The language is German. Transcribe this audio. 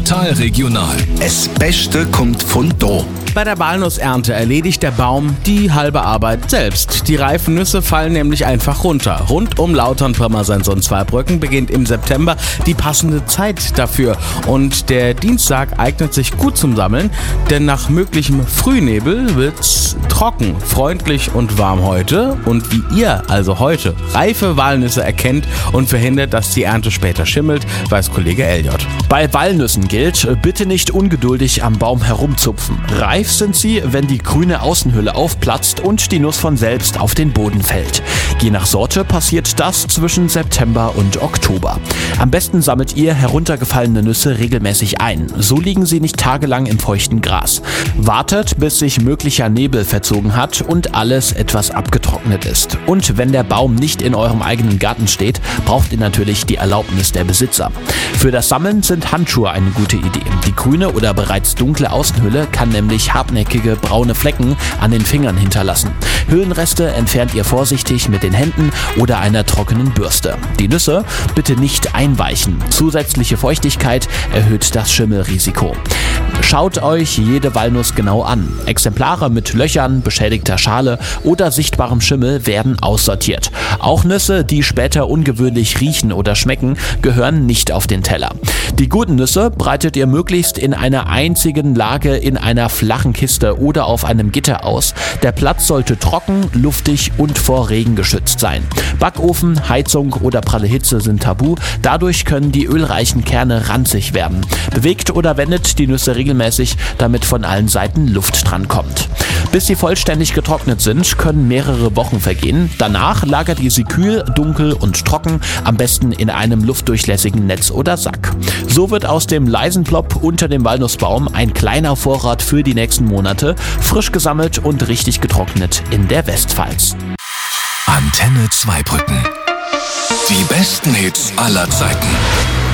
Total regional. Das Beste kommt von da. Bei der Walnussernte erledigt der Baum die halbe Arbeit selbst. Die reifen Nüsse fallen nämlich einfach runter. Rund um Lautern, Pirmasens und Zweibrücken beginnt im September die passende Zeit dafür. Und der Dienstag eignet sich gut zum Sammeln, denn nach möglichem Frühnebel wird's trocken, freundlich und warm heute. Und wie ihr also heute reife Walnüsse erkennt und verhindert, dass die Ernte später schimmelt, weiß Kollege Elliot. Bei Walnüssen gilt, bitte nicht ungeduldig am Baum herumzupfen. Reif sind sie, wenn die grüne Außenhülle aufplatzt und die Nuss von selbst auf den Boden fällt. Je nach Sorte passiert das zwischen September und Oktober. Am besten sammelt ihr heruntergefallene Nüsse regelmäßig ein. So liegen sie nicht tagelang im feuchten Gras. Wartet, bis sich möglicher Nebel verzogen hat und alles etwas abgetrocknet ist. Und wenn der Baum nicht in eurem eigenen Garten steht, braucht ihr natürlich die Erlaubnis der Besitzer. Für das Sammeln sind Handschuhe eine gute Idee. Die grüne oder bereits dunkle Außenhülle kann nämlich hartnäckige braune Flecken an den Fingern hinterlassen. Hüllenreste entfernt ihr vorsichtig mit den Händen oder einer trockenen Bürste. Die Nüsse bitte nicht einweichen. Zusätzliche Feuchtigkeit erhöht das Schimmelrisiko. Schaut euch jede Walnuss genau an. Exemplare mit Löchern, beschädigter Schale oder sichtbarem Schimmel werden aussortiert. Auch Nüsse, die später ungewöhnlich riechen oder schmecken, gehören nicht auf den Teller. Die guten Nüsse breitet ihr möglichst in einer einzigen Lage in einer flachen Kiste oder auf einem Gitter aus. Der Platz sollte trocken, luftig und vor Regen geschützt sein. Backofen, Heizung oder pralle Hitze sind tabu. Dadurch können die ölreichen Kerne ranzig werden. Bewegt oder wendet die Nüsse regelmäßig, damit von allen Seiten Luft dran kommt. Bis sie vollständig getrocknet sind, können mehrere Wochen vergehen. Danach lagert ihr sie kühl, dunkel und trocken, am besten in einem luftdurchlässigen Netz oder Sack. So wird aus dem leisen Plopp unter dem Walnussbaum ein kleiner Vorrat für die nächsten Monate, frisch gesammelt und richtig getrocknet in der Westpfalz. Antenne Zweibrücken. Die besten Hits aller Zeiten.